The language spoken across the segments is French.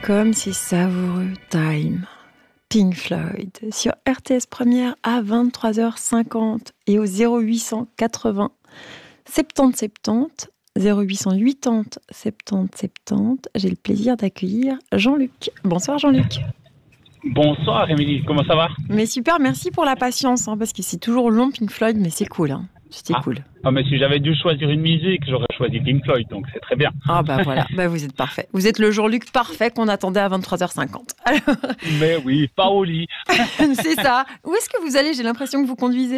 Comme c'est savoureux, Time. Pink Floyd sur RTS Première à 23h50 et au 0800 80 70 70 0800 80 70 70. J'ai le plaisir d'accueillir Jean-Luc. Bonsoir Jean-Luc. Bonsoir Émilie, comment ça va? Mais super, merci pour la patience, parce que c'est toujours long Pink Floyd, mais c'est cool. C'était cool. Ah, mais si j'avais dû choisir une musique, j'aurais choisi Pink Floyd, donc c'est très bien. Ah bah voilà, vous êtes parfait. Vous êtes le Jean-Luc parfait qu'on attendait à 23h50. Alors... Mais oui, pas au lit. C'est ça. Où est-ce que vous allez? J'ai l'impression que vous conduisez.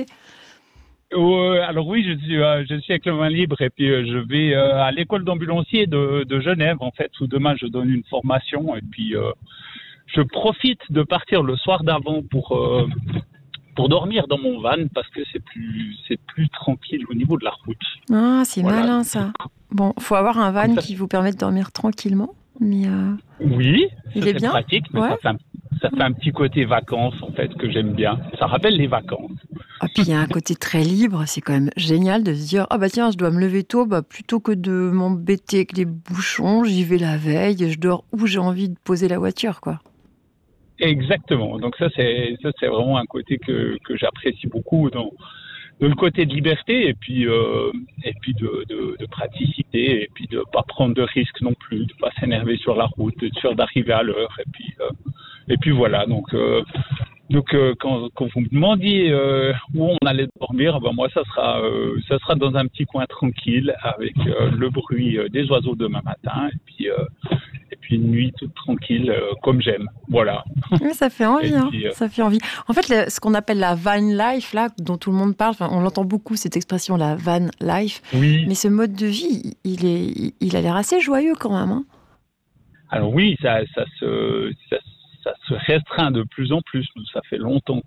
Alors oui, je suis avec le main libre et puis je vais à l'école d'ambulancier de Genève, en fait, où demain je donne une formation et puis je profite de partir le soir d'avant pour dormir dans mon van parce que c'est plus tranquille au niveau de la route. Ah, c'est voilà. Malin ça. Bon, faut avoir un van qui vous permet de dormir tranquillement. Mais oui, il est bien. Pratique, mais ouais. ça fait un petit côté vacances en fait que j'aime bien. Ça rappelle les vacances. Ah, puis il y a un côté très libre, c'est quand même génial de se dire ah bah tiens, je dois me lever tôt, plutôt que de m'embêter avec les bouchons, j'y vais la veille, je dors où j'ai envie de poser la voiture, quoi. Exactement. Donc ça c'est vraiment un côté que j'apprécie beaucoup dans le côté de liberté et puis de praticité et puis de pas prendre de risques non plus, de pas s'énerver sur la route, d'être sûr d'arriver à l'heure et puis voilà. Donc quand vous me demandiez où on allait dormir, moi ça sera dans un petit coin tranquille avec le bruit des oiseaux demain matin et puis une nuit toute tranquille comme j'aime. Voilà. Oui, ça fait envie. Puis, ça fait envie. En fait, ce qu'on appelle la van life, là, dont tout le monde parle, on l'entend beaucoup cette expression, la van life. Oui. Mais ce mode de vie, il a l'air assez joyeux quand même. Alors oui, ça se restreint de plus en plus. Ça fait longtemps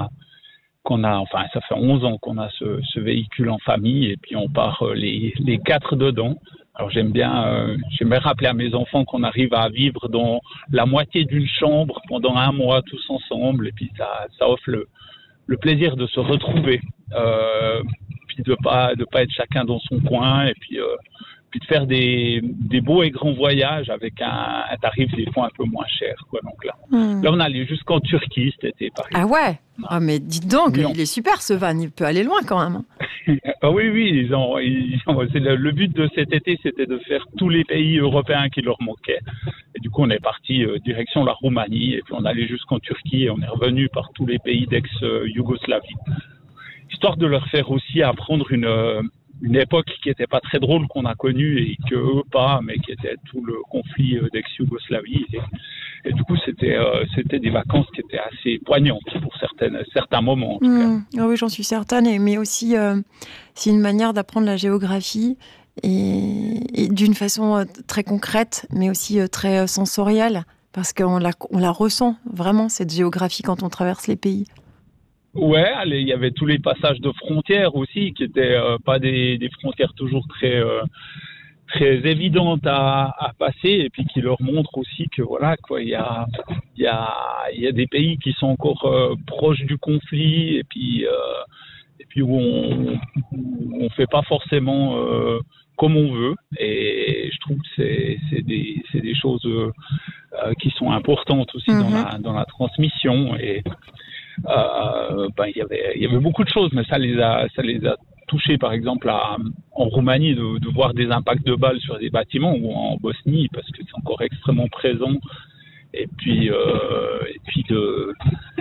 enfin, ça fait 11 ans qu'on a ce véhicule en famille et puis on part les 4 dedans. Alors j'aimerais rappeler à mes enfants qu'on arrive à vivre dans la moitié d'une chambre pendant un mois tous ensemble et puis ça offre le plaisir de se retrouver, puis de pas être chacun dans son coin et puis de faire des beaux et grands voyages avec un tarif des fois un peu moins cher, quoi. Donc là on allait jusqu'en Turquie cet été, par exemple. Ah ouais. Ah mais dites donc, il est super ce van, il peut aller loin quand même. Ah oui, le but de cet été, c'était de faire tous les pays européens qui leur manquaient. Et du coup, on est parti direction la Roumanie et puis on allait jusqu'en Turquie et on est revenu par tous les pays d'ex-Yougoslavie, histoire de leur faire aussi apprendre une époque qui n'était pas très drôle qu'on a connue et que eux pas, mais qui était tout le conflit d'ex-Yougoslavie. Et du coup, c'était des vacances qui étaient assez poignantes pour certains moments, en tout cas. Ah oui, j'en suis certaine. Mais aussi, c'est une manière d'apprendre la géographie et d'une façon très concrète, mais aussi très sensorielle, parce qu'on la ressent vraiment, cette géographie, quand on traverse les pays. Ouais, il y avait tous les passages de frontières aussi, qui étaient pas des frontières toujours très évidentes à passer, et puis qui leur montrent aussi que voilà, quoi, il y a des pays qui sont encore proches du conflit, et puis où on fait pas forcément comme on veut, et je trouve que c'est des choses qui sont importantes aussi dans la transmission. Et il y avait beaucoup de choses, mais ça les a touchés, par exemple en Roumanie, de voir des impacts de balles sur des bâtiments, ou en Bosnie parce que c'est encore extrêmement présent, et puis de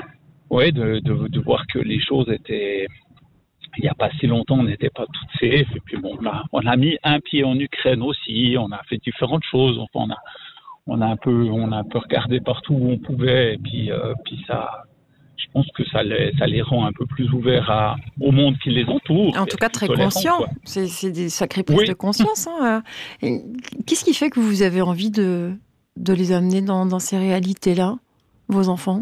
voir que les choses étaient, il n'y a pas si longtemps, on n'était pas toutes safe, et puis bon, là, on a mis un pied en Ukraine aussi, on a fait différentes choses, enfin on a un peu regardé partout où on pouvait, et puis ça, je pense que ça les rend un peu plus ouverts au monde qui les entoure. En tout cas, très conscients. C'est des sacrées prises de conscience. Qu'est-ce qui fait que vous avez envie de les amener dans ces réalités-là, vos enfants?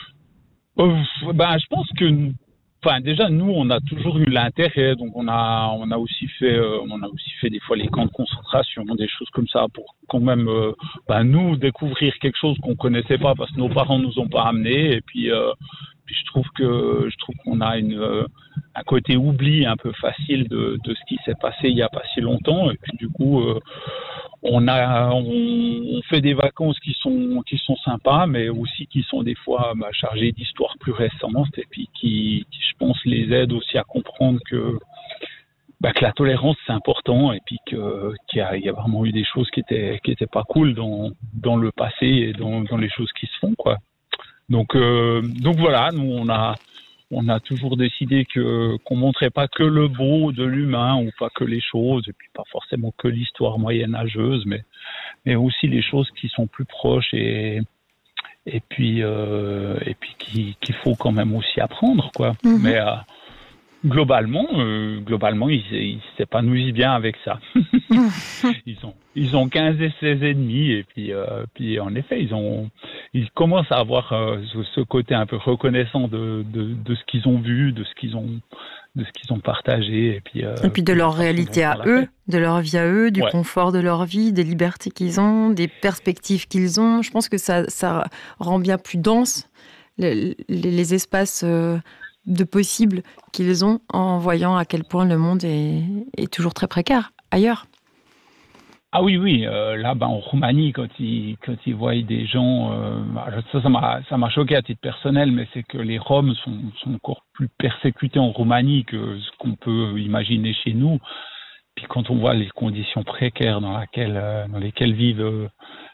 Je pense que, déjà, nous, on a toujours eu l'intérêt. Donc, on a aussi fait des fois les camps de concentration, des choses comme ça, pour quand même, nous, découvrir quelque chose qu'on connaissait pas parce que nos parents nous ont pas amenés. Et puis puis je trouve qu'on a un côté oubli un peu facile de ce qui s'est passé il y a pas si longtemps. Et puis du coup, on fait des vacances qui sont sympas, mais aussi qui sont des fois chargées d'histoires plus récentes et puis qui, je pense, les aident aussi à comprendre que la tolérance c'est important et puis qu'il y a vraiment eu des choses qui étaient pas cool dans le passé et dans les choses qui se font, quoi. Donc voilà, nous on a toujours décidé qu'on montrait pas que le beau de l'humain ou pas que les choses et puis pas forcément que l'histoire moyenâgeuse, mais aussi les choses qui sont plus proches et puis qu'il faut quand même aussi apprendre, quoi. Mais globalement, ils s'épanouissent bien avec ça. Ils ont 15 et 16 et demi et puis en effet, ils commencent à avoir ce côté un peu reconnaissant de ce qu'ils ont vu, de ce qu'ils ont partagé et puis de leur réalité à eux, de leur vie à eux, du confort de leur vie, des libertés qu'ils ont, des perspectives qu'ils ont. Je pense que ça rend bien plus dense les espaces de possibles qu'ils ont en voyant à quel point le monde est toujours très précaire ailleurs. Ah oui, là, en Roumanie, quand ils voient des gens, ça m'a choqué à titre personnel, mais c'est que les Roms sont encore plus persécutés en Roumanie que ce qu'on peut imaginer chez nous. Puis quand on voit les conditions précaires dans lesquelles vivent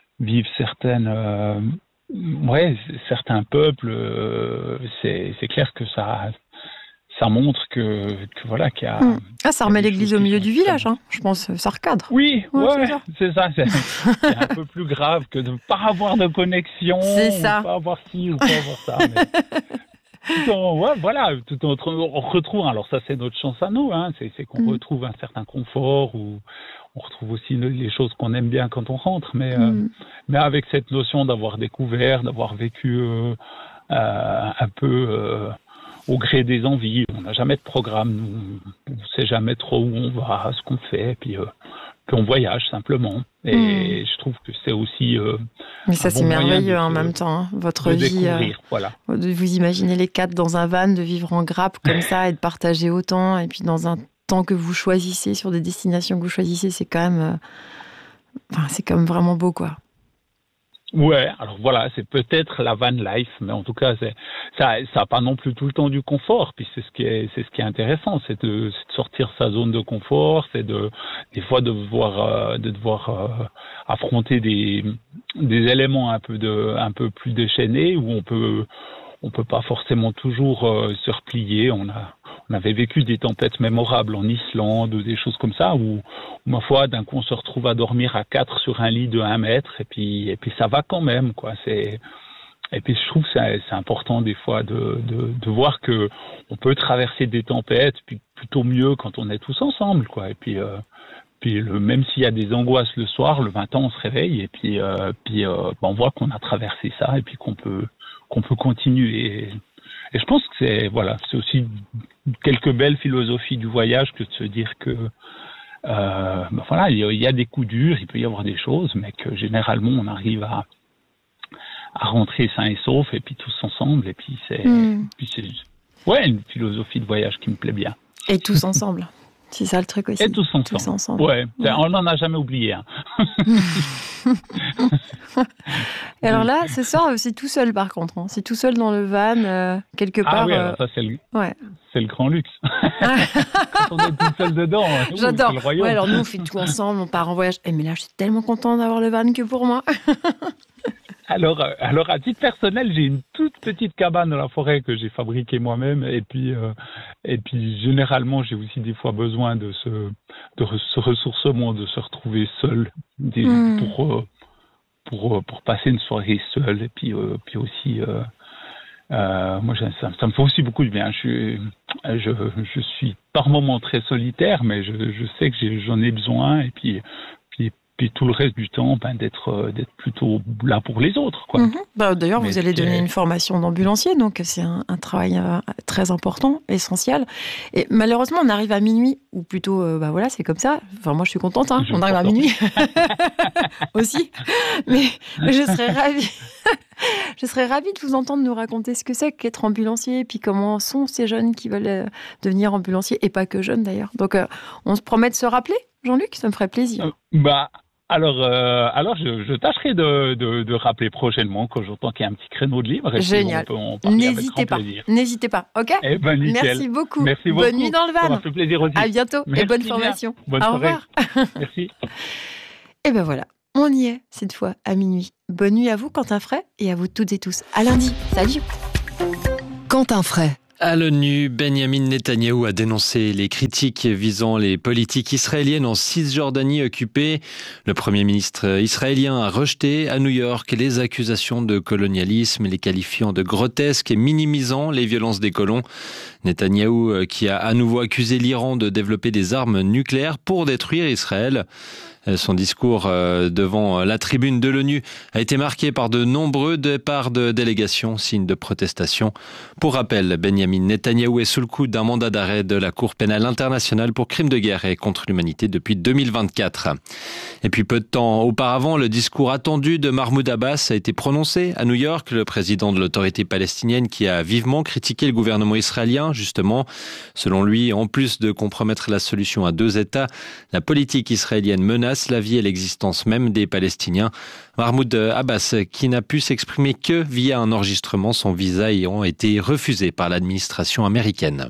certains peuples, c'est clair que ça montre que voilà qu'il y a. Ça remet l'église au milieu du village, hein, je pense, ça recadre. Oui, c'est ça. C'est un peu plus grave que de ne pas avoir de connexion, ou pas avoir ci ou pas avoir ça. Mais on retrouve. Alors ça, c'est notre chance à nous, hein, c'est qu'on retrouve un certain confort ou on retrouve aussi les choses qu'on aime bien quand on rentre, mais avec cette notion d'avoir découvert, d'avoir vécu un peu au gré des envies. On n'a jamais de programme, on ne sait jamais trop où on va, ce qu'on fait, puis on voyage simplement. Et je trouve que c'est aussi mais ça, c'est merveilleux en même temps, hein, votre vie. Voilà. De vous imaginer les quatre dans un van, de vivre en grappe comme ça et de partager autant, et puis dans un temps que vous choisissez, sur des destinations que vous choisissez, c'est quand même vraiment beau, quoi. Ouais, alors voilà, c'est peut-être la van life, mais en tout cas, ça a pas non plus tout le temps du confort. Puis c'est ce qui est intéressant, c'est de sortir sa zone de confort, c'est des fois de devoir affronter des éléments un peu plus déchaînés où on peut pas forcément toujours se replier. On avait vécu des tempêtes mémorables en Islande, des choses comme ça, où ma foi, d'un coup, on se retrouve à dormir à 4 sur un lit de 1 mètre, et puis ça va quand même, quoi. Et puis je trouve que c'est important des fois de voir que on peut traverser des tempêtes, puis plutôt mieux quand on est tous ensemble, quoi. Et puis même s'il y a des angoisses le soir, le matin on se réveille, et puis on voit qu'on a traversé ça, et puis qu'on peut continuer. Et je pense que c'est aussi quelques belles philosophies du voyage que de se dire que il y a des coups durs, il peut y avoir des choses, mais que généralement on arrive à rentrer sain et sauf, et puis tous ensemble, et puis c'est une philosophie de voyage qui me plaît bien. Et tous ensemble. C'est ça le truc aussi. Et tous ensemble. Ouais. On n'en a jamais oublié. Hein. Et alors là, ce soir, c'est tout seul par contre. Hein. C'est tout seul dans le van, quelque part. Ah oui, alors ça, c'est le grand luxe. Quand on est tout seul dedans, j'adore. C'est le royaume. Ouais, alors nous, on fait tout ensemble, on part en voyage. Mais là, je suis tellement contente d'avoir le van que pour moi. Alors, à titre personnel, j'ai une toute petite cabane dans la forêt que j'ai fabriquée moi-même, et puis généralement, j'ai aussi des fois besoin de ce ressourcement, de se retrouver seul, pour passer une soirée seul, et puis aussi, moi, ça me fait aussi beaucoup de bien. Je suis par moments très solitaire, mais je sais que j'en ai besoin, et puis puis tout le reste du temps, d'être plutôt là pour les autres, quoi. D'ailleurs, vous allez donner une formation d'ambulancier, donc c'est un travail très important, essentiel. Et malheureusement, on arrive à minuit, ou plutôt, voilà, c'est comme ça. Enfin, moi, je suis contente, on arrive à minuit aussi. Mais je serais ravie. Je serais ravie de vous entendre nous raconter ce que c'est qu'être ambulancier, puis comment sont ces jeunes qui veulent devenir ambulanciers, et pas que jeunes d'ailleurs. Donc, on se promet de se rappeler, Jean-Luc, ça me ferait plaisir. Alors, je tâcherai de rappeler prochainement quand j'entends qu'il y a un petit créneau de libre. Génial. N'hésitez pas. Ok. Nickel. Merci beaucoup. Bonne nuit dans le van. Ça m'a fait plaisir aussi. À bientôt. Merci et bonne bien. formation. Bonne Au soirée. revoir. Merci. Et ben voilà, on y est cette fois à minuit. Bonne nuit à vous, Quentin Fray, et à vous toutes et tous. À lundi. Salut. Quentin Fray. À l'ONU, Benjamin Netanyahou a dénoncé les critiques visant les politiques israéliennes en Cisjordanie occupée. Le Premier ministre israélien a rejeté à New York les accusations de colonialisme, les qualifiant de grotesques et minimisant les violences des colons. Netanyahou qui a à nouveau accusé l'Iran de développer des armes nucléaires pour détruire Israël. Son discours devant la tribune de l'ONU a été marqué par de nombreux départs de délégations, signe de protestation. Pour rappel, Benjamin Netanyahou est sous le coup d'un mandat d'arrêt de la Cour pénale internationale pour crimes de guerre et contre l'humanité depuis 2024. Et puis peu de temps auparavant, le discours attendu de Mahmoud Abbas a été prononcé à New York, le président de l'autorité palestinienne qui a vivement critiqué le gouvernement israélien. Justement, selon lui, en plus de compromettre la solution à 2 États, la politique israélienne menace la vie et l'existence même des Palestiniens. Mahmoud Abbas, qui n'a pu s'exprimer que via un enregistrement, son visa ayant été refusé par l'administration américaine.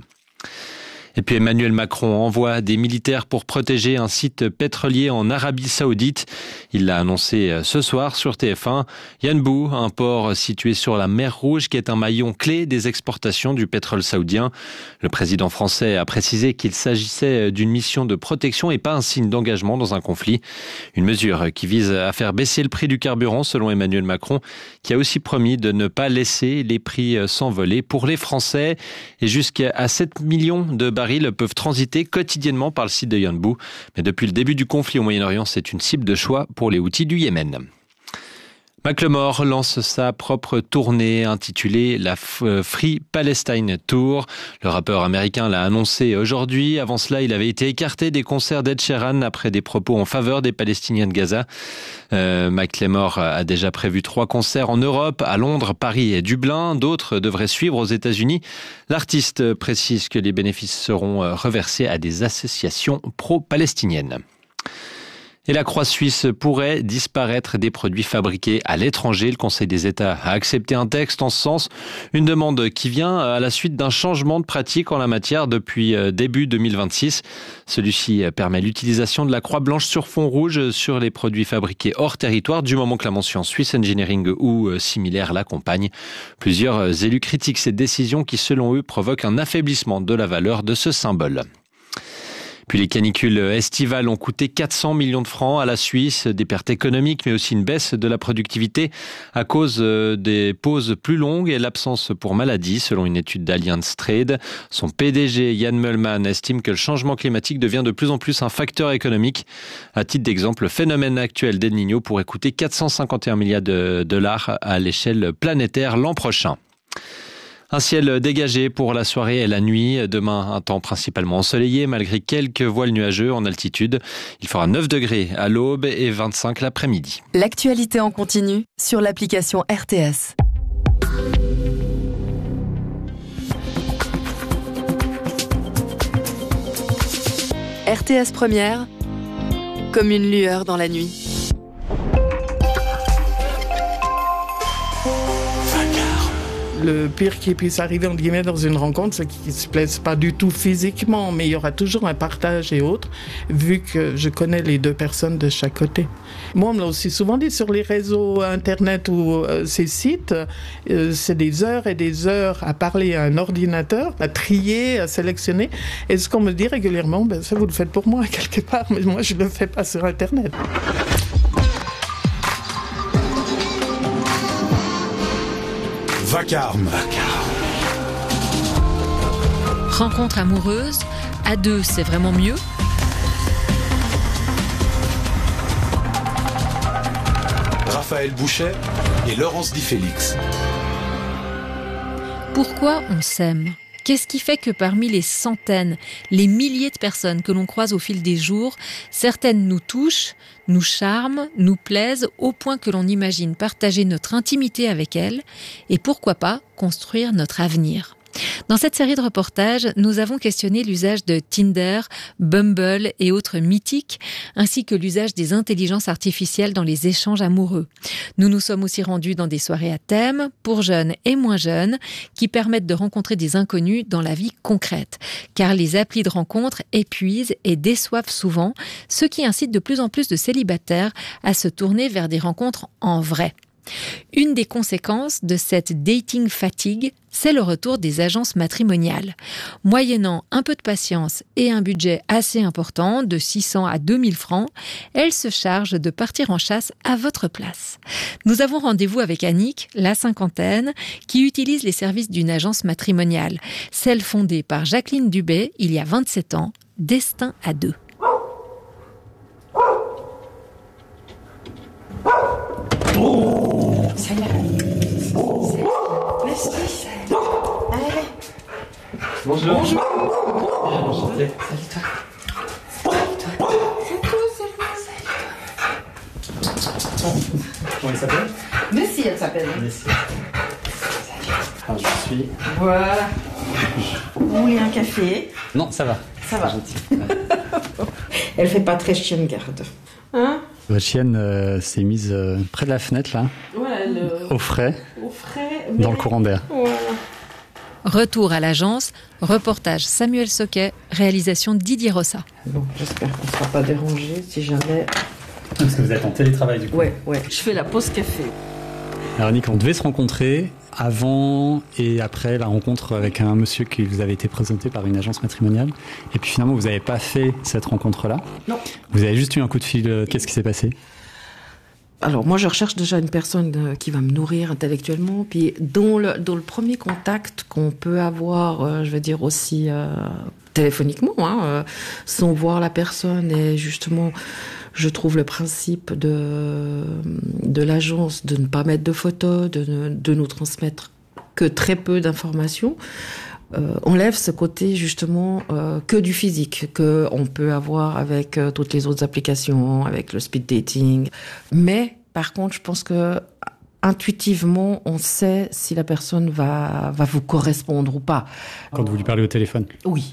Et puis Emmanuel Macron envoie des militaires pour protéger un site pétrolier en Arabie Saoudite. Il l'a annoncé ce soir sur TF1. Yanbu, un port situé sur la mer Rouge qui est un maillon clé des exportations du pétrole saoudien. Le président français a précisé qu'il s'agissait d'une mission de protection et pas un signe d'engagement dans un conflit. Une mesure qui vise à faire baisser le prix du carburant selon Emmanuel Macron, qui a aussi promis de ne pas laisser les prix s'envoler pour les Français. Et jusqu'à 7 millions de barils peuvent transiter quotidiennement par le site de Yanbu. Mais depuis le début du conflit au Moyen-Orient, c'est une cible de choix pour les Houthis du Yémen. Macklemore lance sa propre tournée intitulée la Free Palestine Tour. Le rappeur américain l'a annoncé aujourd'hui. Avant cela, il avait été écarté des concerts d'Ed Sheeran après des propos en faveur des Palestiniens de Gaza. Macklemore a déjà prévu 3 concerts en Europe, à Londres, Paris et Dublin. D'autres devraient suivre aux États-Unis. L'artiste précise que les bénéfices seront reversés à des associations pro-palestiniennes. Et la croix suisse pourrait disparaître des produits fabriqués à l'étranger. Le Conseil des États a accepté un texte en ce sens. Une demande qui vient à la suite d'un changement de pratique en la matière depuis début 2026. Celui-ci permet l'utilisation de la croix blanche sur fond rouge sur les produits fabriqués hors territoire du moment que la mention Swiss Engineering ou similaire l'accompagne. Plusieurs élus critiquent cette décision qui, selon eux, provoque un affaiblissement de la valeur de ce symbole. Puis les canicules estivales ont coûté 400 millions de francs à la Suisse, des pertes économiques mais aussi une baisse de la productivité à cause des pauses plus longues et l'absence pour maladie, selon une étude d'Allianz Trade. Son PDG Jan Möllmann estime que le changement climatique devient de plus en plus un facteur économique. À titre d'exemple, le phénomène actuel d'El Niño pourrait coûter 451 milliards de dollars à l'échelle planétaire l'an prochain. Un ciel dégagé pour la soirée et la nuit. Demain, un temps principalement ensoleillé malgré quelques voiles nuageux en altitude. Il fera 9 degrés à l'aube et 25 l'après-midi. L'actualité en continu sur l'application RTS. RTS Première, comme une lueur dans la nuit. Le pire qui puisse arriver, entre guillemets, dans une rencontre, c'est qu'ils ne se plaisent pas du tout physiquement, mais il y aura toujours un partage et autres, vu que je connais les 2 personnes de chaque côté. Moi, on me l'a aussi souvent dit sur les réseaux Internet ou ces sites, c'est des heures et des heures à parler à un ordinateur, à trier, à sélectionner. Et ce qu'on me dit régulièrement, ben, ça vous le faites pour moi, quelque part, mais moi, je ne le fais pas sur Internet. Vacarme. Rencontre amoureuse, à 2 c'est vraiment mieux. Raphaël Bouchet et Laurence Di Félix. Pourquoi on s'aime ? Qu'est-ce qui fait que parmi les centaines, les milliers de personnes que l'on croise au fil des jours, certaines nous touchent, nous charment, nous plaisent au point que l'on imagine partager notre intimité avec elles et pourquoi pas construire notre avenir ? Dans cette série de reportages, nous avons questionné l'usage de Tinder, Bumble et autres mythiques, ainsi que l'usage des intelligences artificielles dans les échanges amoureux. Nous nous sommes aussi rendus dans des soirées à thème, pour jeunes et moins jeunes, qui permettent de rencontrer des inconnus dans la vie concrète. Car les applis de rencontre épuisent et déçoivent souvent, ce qui incite de plus en plus de célibataires à se tourner vers des rencontres en vrai. Une des conséquences de cette dating fatigue, c'est le retour des agences matrimoniales. Moyennant un peu de patience et un budget assez important, de 600 à 2000 francs, elles se chargent de partir en chasse à votre place. Nous avons rendez-vous avec Annick, la cinquantaine, qui utilise les services d'une agence matrimoniale, celle fondée par Jacqueline Dubé il y a 27 ans, Destin à deux. Ça y est. Merci. Allez. Bonjour. Bonjour. Enchanté. Comment il s'appelle ? Messi, elle s'appelle. Messi. Alors, je suis... Voilà. Vous voulez un café ? Non, ça va. Ça va. Gentil. Elle fait pas très chienne garde. Hein ? Votre chienne s'est mise près de la fenêtre, là, au frais, dans le courant d'air. Voilà. Retour à l'agence, reportage Samuel Soquet, réalisation Didier Rossa. Bon, j'espère qu'on ne sera pas dérangé si jamais... Parce que vous êtes en télétravail, du coup. Ouais. Je fais la pause café. Alors, Nick, on devait se rencontrer avant et après la rencontre avec un monsieur qui vous avait été présenté par une agence matrimoniale. Et puis finalement, vous n'avez pas fait cette rencontre-là. Non. Vous avez juste eu un coup de fil. Qu'est-ce qui s'est passé ? Alors moi je recherche déjà une personne qui va me nourrir intellectuellement, puis dans le premier contact qu'on peut avoir, je veux dire aussi téléphoniquement, sans voir la personne, et justement je trouve le principe de l'agence de ne pas mettre de photos, de nous transmettre que très peu d'informations, enlève ce côté justement que du physique que on peut avoir avec toutes les autres applications, avec le speed dating. Mais par contre, je pense que intuitivement, on sait si la personne va vous correspondre ou pas. Quand vous lui parlez au téléphone ? Oui.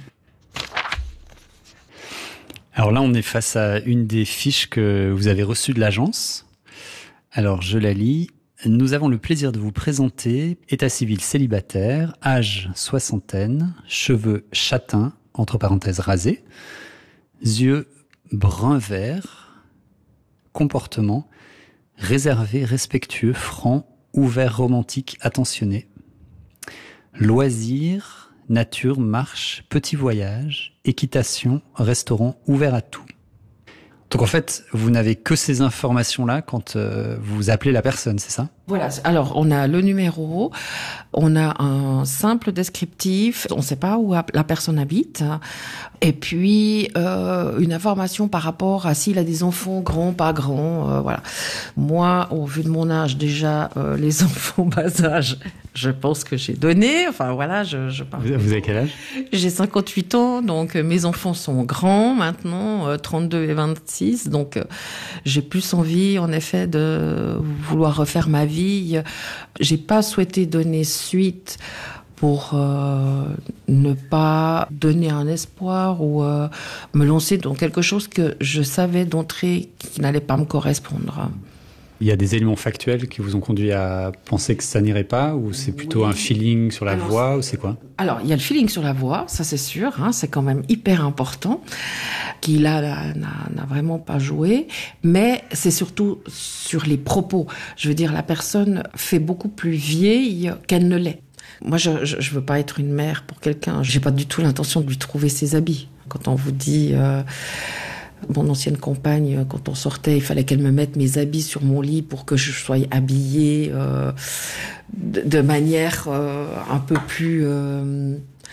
Alors là, on est face à une des fiches que vous avez reçues de l'agence. Alors, je la lis. Nous avons le plaisir de vous présenter état civil célibataire, âge soixantaine, cheveux châtains, entre parenthèses rasés, yeux brun-vert, comportement réservé, respectueux, franc, ouvert, romantique, attentionné, loisirs, nature, marche, petit voyage, équitation, restaurant, ouvert à tout. Donc en fait, vous n'avez que ces informations-là quand vous appelez la personne, c'est ça ? Voilà, alors on a le numéro, on a un simple descriptif, on ne sait pas où la personne habite, et puis une information par rapport à s'il a des enfants grands, pas grands, voilà. Moi, au vu de mon âge déjà, les enfants bas âge, je pense que j'ai donné, enfin voilà, je parle. Vous avez quel âge ? J'ai 58 ans, donc mes enfants sont grands maintenant, 32 et 26, donc j'ai plus envie en effet de vouloir refaire ma vie. J'ai pas souhaité donner suite pour ne pas donner un espoir ou me lancer dans quelque chose que je savais d'entrée qui n'allait pas me correspondre. Il y a des éléments factuels qui vous ont conduit à penser que ça n'irait pas, ou c'est plutôt un feeling sur la voix, ou c'est quoi ? Alors, il y a le feeling sur la voix, ça c'est sûr, c'est quand même hyper important, qui là n'a vraiment pas joué, mais c'est surtout sur les propos. Je veux dire, la personne fait beaucoup plus vieille qu'elle ne l'est. Moi, je veux pas être une mère pour quelqu'un, j'ai pas du tout l'intention de lui trouver ses habits. Quand on vous dit... Mon ancienne compagne, quand on sortait, il fallait qu'elle me mette mes habits sur mon lit pour que je sois habillée de manière un peu plus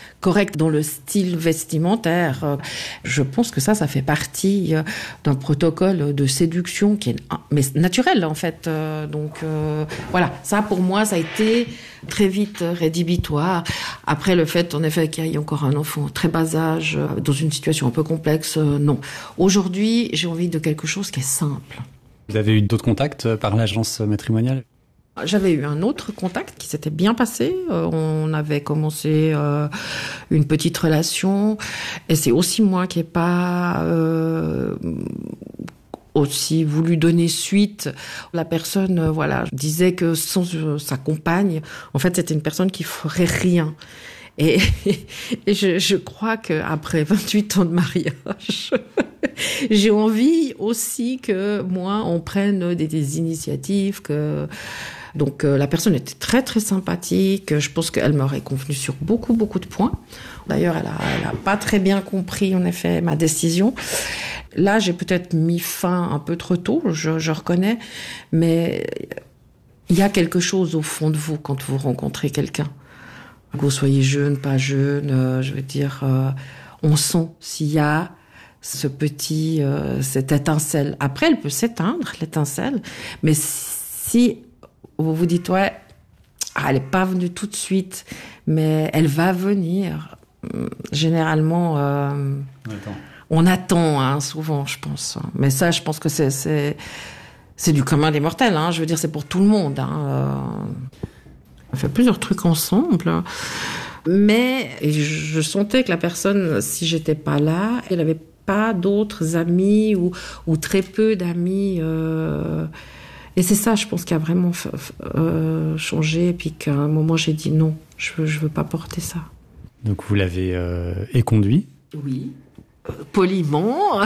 correct dans le style vestimentaire. Je pense que ça fait partie d'un protocole de séduction qui est mais naturel en fait. Donc voilà, ça pour moi ça a été très vite rédhibitoire. Après le fait en effet qu'il y ait encore un enfant très bas âge dans une situation un peu complexe, non. Aujourd'hui, j'ai envie de quelque chose qui est simple. Vous avez eu d'autres contacts par l'agence matrimoniale ? J'avais eu un autre contact qui s'était bien passé. On avait commencé une petite relation. Et c'est aussi moi qui n'ai pas aussi voulu donner suite. La personne, disait que sans sa compagne, en fait, c'était une personne qui ferait rien. Et je crois qu'après 28 ans de mariage, j'ai envie aussi que moi, on prenne des initiatives, Donc la personne était très très sympathique. Je pense qu'elle m'aurait convenu sur beaucoup de points. D'ailleurs, elle a pas très bien compris en effet ma décision. Là, j'ai peut-être mis fin un peu trop tôt, je reconnais, mais il y a quelque chose au fond de vous quand vous rencontrez quelqu'un. Que vous soyez jeune, pas jeune, on sent s'il y a cette étincelle. Après, elle peut s'éteindre, l'étincelle, mais si vous vous dites, elle n'est pas venue tout de suite, mais elle va venir. Généralement, on attend souvent, je pense. Mais ça, je pense que c'est du commun des mortels. Je veux dire, c'est pour tout le monde. On fait plusieurs trucs ensemble. Mais je sentais que la personne, si j'étais pas là, elle n'avait pas d'autres amis ou très peu d'amis. Et c'est ça, je pense, qui a vraiment changé. Et puis qu'à un moment, j'ai dit non, je veux pas porter ça. Donc vous l'avez éconduit ? Oui. Poliment.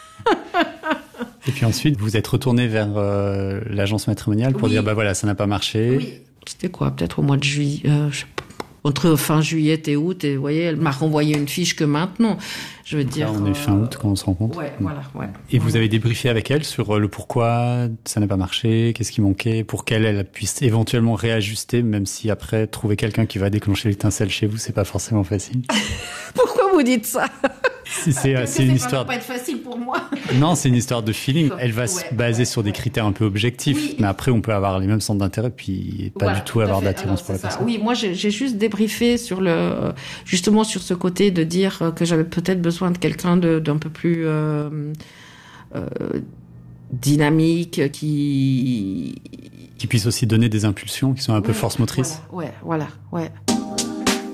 Et puis ensuite, vous êtes retourné vers l'agence matrimoniale pour dire, ça n'a pas marché. Oui. C'était quoi ? Peut-être au mois de juillet, je sais pas. Entre fin juillet et août, et vous voyez, elle m'a renvoyé une fiche que maintenant. Je veux dire. Là, on est fin août quand on se rencontre. Ouais, voilà, ouais. Et vous avez débriefé avec elle sur le pourquoi ça n'a pas marché, qu'est-ce qui manquait, pour qu'elle puisse éventuellement réajuster, même si après, trouver quelqu'un qui va déclencher l'étincelle chez vous, c'est pas forcément facile. Pourquoi vous dites ça ? C'est une histoire. Ça va pas être facile pour moi. Non, c'est une histoire de feeling. Elle va se baser sur des critères un peu objectifs. Oui. Mais après, on peut avoir les mêmes centres d'intérêt puis pas du tout avoir d'attirance pour la personne. Oui, moi, j'ai juste débriefé justement sur ce côté de dire que j'avais peut-être besoin de quelqu'un d'un peu plus dynamique, qui puisse aussi donner des impulsions qui sont un peu force motrice. Voilà.